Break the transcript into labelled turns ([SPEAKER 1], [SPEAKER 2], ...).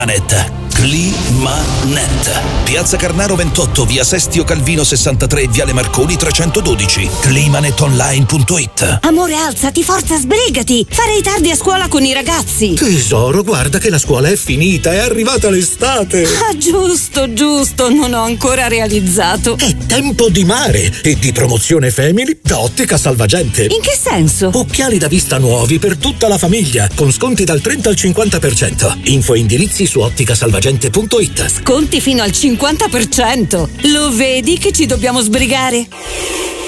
[SPEAKER 1] Climanet. Piazza Carnaro 28, via Sestio Calvino 63, viale Marconi 312. Climanetonline.it.
[SPEAKER 2] Amore, alzati, forza, sbrigati. Farei tardi a scuola con i ragazzi.
[SPEAKER 3] Tesoro, guarda che la scuola è finita, è arrivata l'estate.
[SPEAKER 2] Ah, giusto, non ho ancora realizzato.
[SPEAKER 3] È tempo di mare e di promozione family da Ottica Salvagente.
[SPEAKER 2] In che senso?
[SPEAKER 3] Occhiali da vista nuovi per tutta la famiglia, con sconti dal 30 al 50%. Info e indirizzi su otticasalvagente.it.
[SPEAKER 2] Sconti fino al 50%. Lo vedi che ci dobbiamo sbrigare?